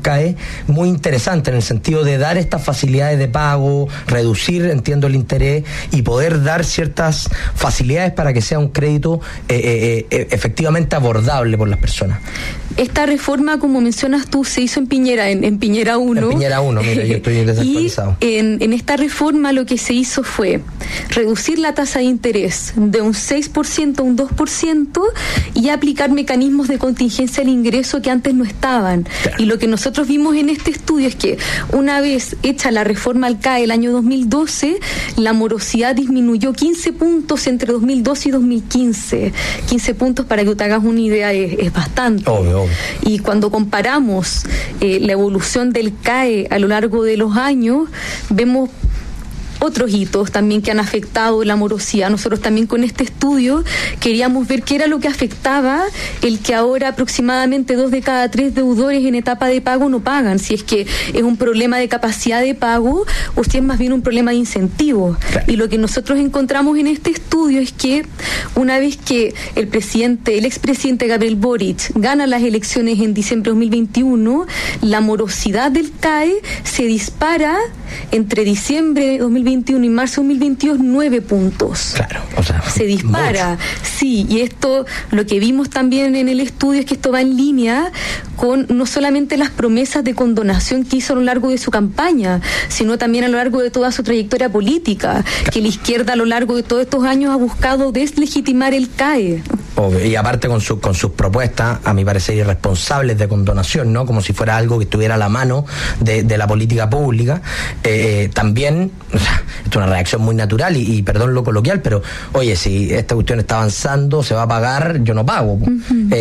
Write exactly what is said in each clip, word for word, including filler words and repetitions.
CAE muy interesante en el sentido de dar estas facilidades de pago, reducir, entiendo, el interés y poder dar ciertas facilidades para que sea un crédito eh, eh, efectivamente abordable por las personas. Esta reforma, como mencionas tú, se hizo en Piñera, en, en Piñera uno. En Piñera uno, mira, yo estoy desactualizado. Y en, en esta reforma lo que se hizo fue reducir la tasa de interés de un seis por ciento a un dos por ciento y aplicar mecanismos de contingencia al ingreso que antes no estaban. Claro. Y lo que nosotros vimos en este estudio es que una vez hecha la reforma al CAE el año dos mil doce, la morosidad disminuyó quince puntos entre dos mil doce y dos mil quince. quince puntos, para que te hagas una idea, es, es bastante. Obvio, obvio. Y cuando comparamos eh, la evolución del CAE a lo largo de los años, vemos otros hitos también que han afectado la morosidad. Nosotros también con este estudio queríamos ver qué era lo que afectaba el que ahora aproximadamente dos de cada tres deudores en etapa de pago no pagan, si es que es un problema de capacidad de pago o si es más bien un problema de incentivos. Claro. Y lo que nosotros encontramos en este estudio es que una vez que el presidente, el expresidente Gabriel Boric gana las elecciones en diciembre de dos mil veintiuno, la morosidad del CAE se dispara entre diciembre de dos mil veintiuno y marzo de dos mil veintidós nueve puntos. Claro, o sea, se dispara. Mucho. Sí, y esto, lo que vimos también en el estudio es que esto va en línea con no solamente las promesas de condonación que hizo a lo largo de su campaña, sino también a lo largo de toda su trayectoria política, claro, que la izquierda a lo largo de todos estos años ha buscado deslegitimar el CAE. Obvio, y aparte con, su, con sus propuestas, a mi parecer, irresponsables de condonación, ¿no? Como si fuera algo que estuviera a la mano de, de la política pública. Eh, eh, también, o sea, esto es una reacción muy natural y, y perdón lo coloquial, pero oye, si esta cuestión está avanzando, se va a pagar, yo no pago. Uh-huh.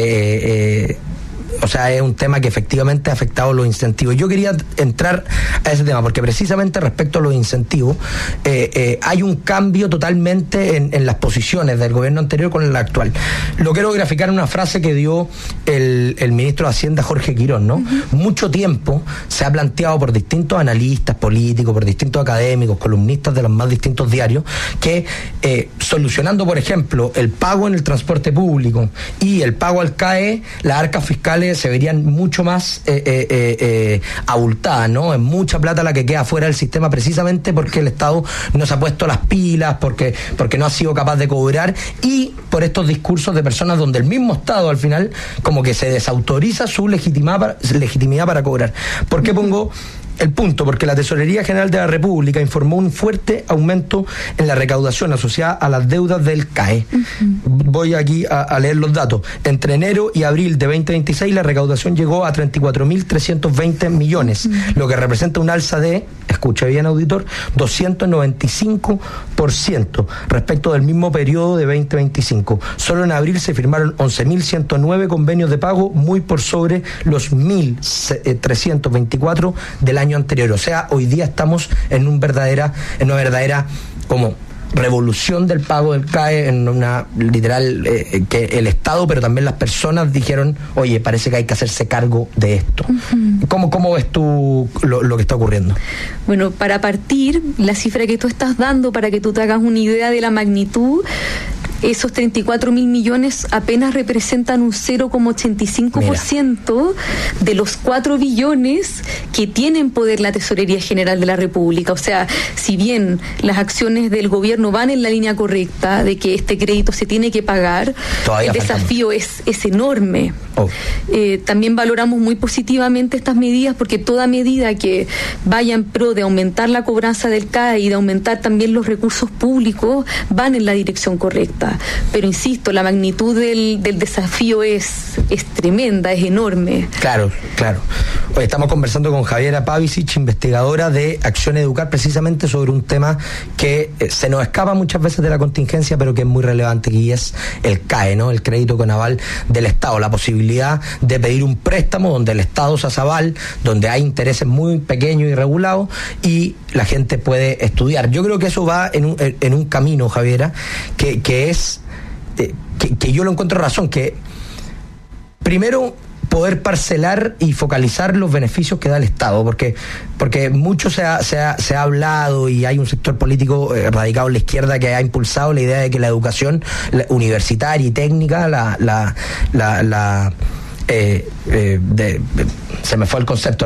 eh, eh, O sea, es un tema que efectivamente ha afectado los incentivos. Yo quería entrar a ese tema porque precisamente respecto a los incentivos eh, eh, hay un cambio totalmente en, en las posiciones del gobierno anterior con el actual. Lo quiero graficar en una frase que dio el, el ministro de Hacienda, Jorge Quirós, ¿no? Uh-huh. Mucho tiempo se ha planteado por distintos analistas políticos, por distintos académicos, columnistas de los más distintos diarios, que eh, solucionando, por ejemplo, el pago en el transporte público y el pago al CAE, las arcas fiscales se verían mucho más eh, eh, eh, abultadas, ¿no? Es mucha plata la que queda fuera del sistema precisamente porque el Estado no se ha puesto las pilas, porque, porque no ha sido capaz de cobrar y por estos discursos de personas donde el mismo Estado al final como que se desautoriza su legitimidad para, legitimidad para cobrar. ¿Por qué pongo el punto? Porque la Tesorería General de la República informó un fuerte aumento en la recaudación asociada a las deudas del CAE. Uh-huh. Voy aquí a, a leer los datos. Entre enero y abril de veinte veintiséis la recaudación llegó a treinta y cuatro mil trescientos veinte millones, uh-huh, lo que representa un alza de, escucha bien auditor, doscientos noventa y cinco por ciento respecto del mismo periodo de veinte veinticinco. Solo en abril se firmaron once mil ciento nueve convenios de pago, muy por sobre los mil trescientos veinticuatro del año anterior. O sea, hoy día estamos en un verdadera, en una verdadera como revolución del pago del CAE, en una literal eh, que el Estado, pero también las personas dijeron, oye, parece que hay que hacerse cargo de esto. Uh-huh. ¿Cómo, cómo ves tú lo, lo que está ocurriendo? Bueno, para partir, la cifra que tú estás dando, para que tú te hagas una idea de la magnitud, esos treinta y cuatro mil millones apenas representan un cero coma ochenta y cinco por ciento Mira. de los cuatro billones que tiene en poder la Tesorería General de la República. O sea, si bien las acciones del gobierno van en la línea correcta de que este crédito se tiene que pagar, todavía el desafío es, es enorme. Oh. Eh, también valoramos muy positivamente estas medidas porque toda medida que vaya en pro de aumentar la cobranza del CAE y de aumentar también los recursos públicos van en la dirección correcta. Pero insisto, la magnitud del, del desafío es, es tremenda, es enorme. Claro, claro. Hoy estamos conversando con Javiera Pavicic, investigadora de Acción Educar, precisamente sobre un tema que eh, se nos escapa muchas veces de la contingencia, pero que es muy relevante, y es el CAE, ¿no? El crédito con aval del Estado, la posibilidad de pedir un préstamo donde el Estado se hace aval, donde hay intereses muy pequeños y regulados y la gente puede estudiar. Yo creo que eso va en un, en un camino, Javiera, que, que es Que, que yo lo encuentro razón, que primero poder parcelar y focalizar los beneficios que da el Estado, porque porque mucho se ha, se ha, se ha hablado y hay un sector político eh, radicado en la izquierda que ha impulsado la idea de que la educación la universitaria y técnica, la la la, la eh, eh, de, de, se me fue el concepto,